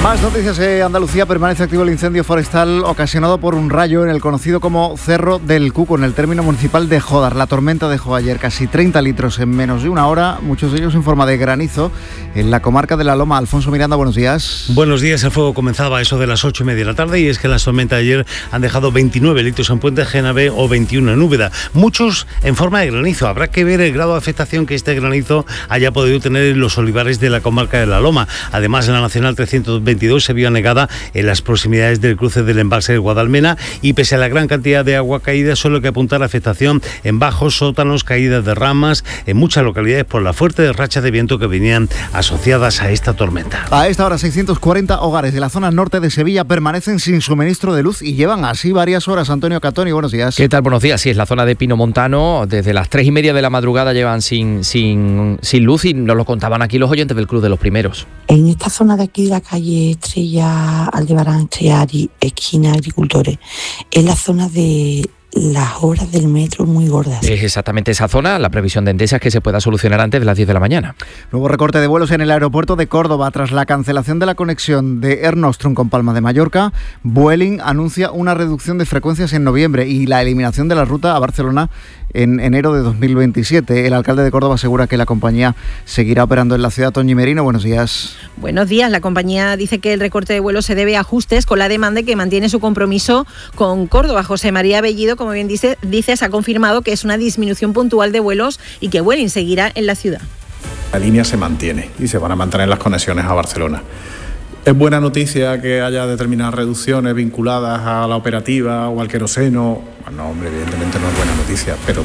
Más noticias. Andalucía permanece activo el incendio forestal ocasionado por un rayo en el conocido como Cerro del Cuco, en el término municipal de Jódar. La tormenta dejó ayer casi 30 litros en menos de una hora, muchos de ellos en forma de granizo, en la comarca de La Loma. Alfonso Miranda, buenos días. Buenos días. El fuego comenzaba a eso de las 8:30 de la tarde y es que las tormentas de ayer han dejado 29 litros en Puente Génave o 21 en Úbeda, muchos en forma de granizo. Habrá que ver el grado de afectación que este granizo haya podido tener en los olivares de la comarca de La Loma. Además, en la Nacional 322 se vio anegada en las proximidades del cruce del embalse de Guadalmena y pese a la gran cantidad de agua caída, solo hay que apuntar a afectación en bajos, sótanos, caídas de ramas en muchas localidades por la fuerte racha de viento que venían asociadas a esta tormenta. A esta hora 640 hogares de la zona norte de Sevilla permanecen sin suministro de luz y llevan así varias horas. Antonio Catoni, buenos días. ¿Qué tal? Buenos días. Sí, es la zona de Pino Montano. Desde las 3:30 de la madrugada llevan sin luz y nos lo contaban aquí los oyentes del Club de los Primeros. En esta zona de aquí, la calle Estrella Aldebarán, Estrella esquina Agricultores, es la zona de las horas del metro muy gordas. Es exactamente esa zona. La previsión de Endesa es que se pueda solucionar antes de las 10 de la mañana. Nuevo recorte de vuelos en el aeropuerto de Córdoba tras la cancelación de la conexión de Air Nostrum con Palma de Mallorca. Vueling anuncia una reducción de frecuencias en noviembre y la eliminación de la ruta a Barcelona en enero de 2027. El alcalde de Córdoba asegura que la compañía seguirá operando en la ciudad. Toñi Merino, buenos días. Buenos días. La compañía dice que el recorte de vuelos se debe a ajustes con la demanda y que mantiene su compromiso con Córdoba. José María Bellido, como bien dices, ha confirmado que es una disminución puntual de vuelos y que Vueling seguirá en la ciudad. La línea se mantiene y se van a mantener las conexiones a Barcelona. Es buena noticia que haya determinadas reducciones vinculadas a la operativa o al queroseno. Bueno, hombre, evidentemente no es buena noticia, pero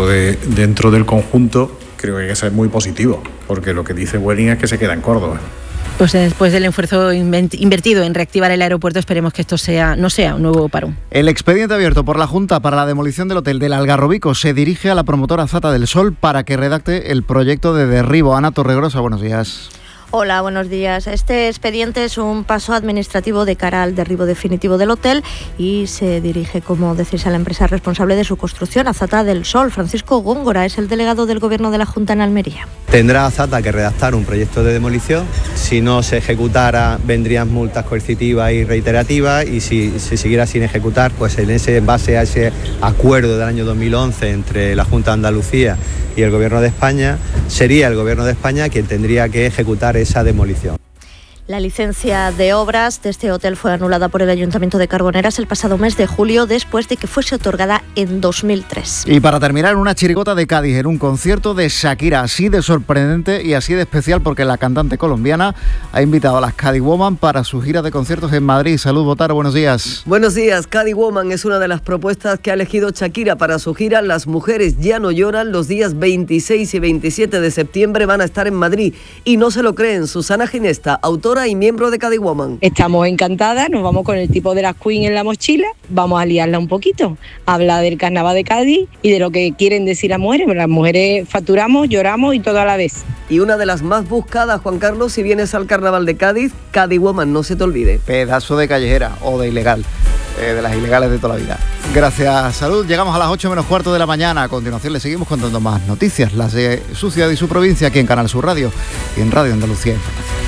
dentro del conjunto creo que hay que ser muy positivo, porque lo que dice Vueling es que se queda en Córdoba. Pues después del esfuerzo invertido en reactivar el aeropuerto, esperemos que esto no sea un nuevo parón. El expediente abierto por la Junta para la demolición del hotel del Algarrobico se dirige a la promotora Zata del Sol para que redacte el proyecto de derribo. Ana Torregrosa, buenos días. Hola, buenos días. Este expediente es un paso administrativo de cara al derribo definitivo del hotel y se dirige, como decís, a la empresa responsable de su construcción, a Zata del Sol. Francisco Góngora es el delegado del Gobierno de la Junta en Almería. Tendrá Zata que redactar un proyecto de demolición. Si no se ejecutara, vendrían multas coercitivas y reiterativas, y si se siguiera sin ejecutar, pues en base a ese acuerdo del año 2011 entre la Junta de Andalucía y el Gobierno de España, sería el Gobierno de España quien tendría que ejecutar esa demolición. La licencia de obras de este hotel fue anulada por el Ayuntamiento de Carboneras el pasado mes de julio, después de que fuese otorgada en 2003. Y para terminar, una chirigota de Cádiz en un concierto de Shakira, así de sorprendente y así de especial, porque la cantante colombiana ha invitado a las Cádiz Woman para su gira de conciertos en Madrid. Salud, Botaro, buenos días. Buenos días. Cádiz Woman es una de las propuestas que ha elegido Shakira para su gira Las Mujeres Ya No Lloran. Los días 26 y 27 de septiembre van a estar en Madrid. Y no se lo creen, Susana Ginesta, autora y miembro de Cádiz Woman. Estamos encantadas, nos vamos con el tipo de las Queen en la mochila, vamos a liarla un poquito, habla del carnaval de Cádiz y de lo que quieren decir las mujeres. Las mujeres facturamos, lloramos y todo a la vez. Y una de las más buscadas, Juan Carlos, si vienes al carnaval de Cádiz, Cádiz Woman, no se te olvide. Pedazo de callejera o de ilegal, de las ilegales de toda la vida. Gracias, Salud. Llegamos a las 8 menos cuarto de la mañana. A continuación le seguimos contando más noticias, las de su ciudad y su provincia, aquí en Canal Sur Radio y en Radio Andalucía Información.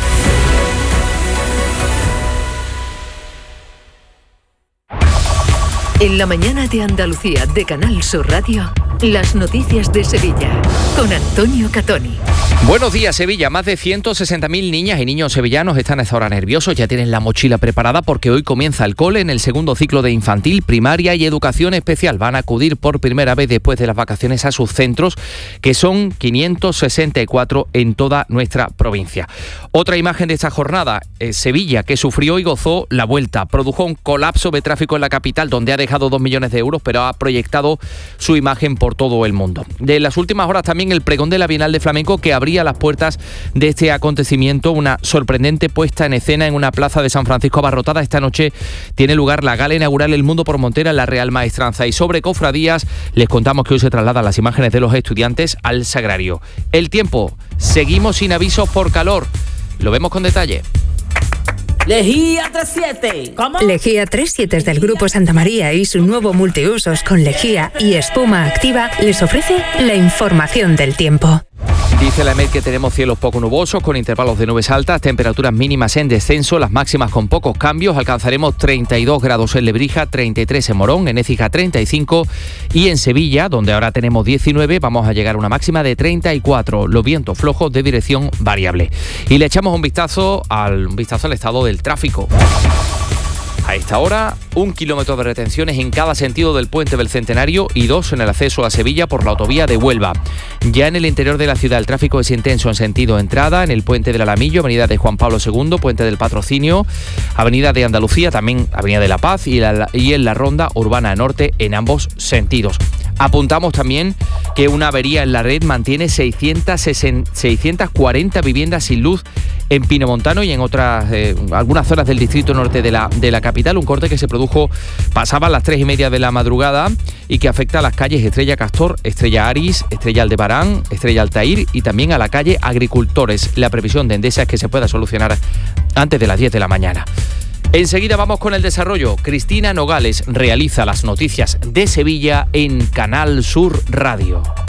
En la mañana de Andalucía de Canal Sur Radio, las noticias de Sevilla, con Antonio Catoni. Buenos días, Sevilla. Más de 160.000 niñas y niños sevillanos están a esta hora nerviosos. Ya tienen la mochila preparada porque hoy comienza el cole en el segundo ciclo de infantil, primaria y educación especial. Van a acudir por primera vez después de las vacaciones a sus centros, que son 564 en toda nuestra provincia. Otra imagen de esta jornada, Sevilla, que sufrió y gozó la vuelta. Produjo un colapso de tráfico en la capital, donde ha dejado 2 millones de euros, pero ha proyectado su imagen por todo el mundo. De las últimas horas también el pregón de la Bienal de Flamenco, que abría las puertas de este acontecimiento, una sorprendente puesta en escena en una plaza de San Francisco abarrotada. Esta noche tiene lugar la gala inaugural El Mundo por Montera en la Real Maestranza. Y sobre cofradías, les contamos que hoy se trasladan las imágenes de los estudiantes al Sagrario. El tiempo, seguimos sin avisos por calor. Lo vemos con detalle. Lejía 37. ¿Cómo? Lejía 37 del Grupo Santa María y su nuevo multiusos con lejía y espuma activa les ofrece la información del tiempo. Dice la EMET que tenemos cielos poco nubosos con intervalos de nubes altas, temperaturas mínimas en descenso, las máximas con pocos cambios. Alcanzaremos 32 grados en Lebrija, 33 en Morón, en Écija 35 y en Sevilla, donde ahora tenemos 19, vamos a llegar a una máxima de 34. Los vientos flojos de dirección variable. Y le echamos un vistazo al estado del tráfico. A esta hora, 1 kilómetro de retenciones en cada sentido del puente del Centenario y 2 en el acceso a Sevilla por la autovía de Huelva. Ya en el interior de la ciudad el tráfico es intenso en sentido entrada, en el puente del Alamillo, avenida de Juan Pablo II, puente del Patrocinio, avenida de Andalucía, también avenida de La Paz y en la ronda urbana norte en ambos sentidos. Apuntamos también que una avería en la red mantiene 640 viviendas sin luz en Pinomontano y en algunas zonas del distrito norte de la capital. Un corte que se produjo pasaban las 3:30 de la madrugada y que afecta a las calles Estrella Castor, Estrella Aris, Estrella Aldebarán, Estrella Altair y también a la calle Agricultores. La previsión de Endesa es que se pueda solucionar antes de las 10 de la mañana. Enseguida vamos con el desarrollo. Cristina Nogales realiza las noticias de Sevilla en Canal Sur Radio.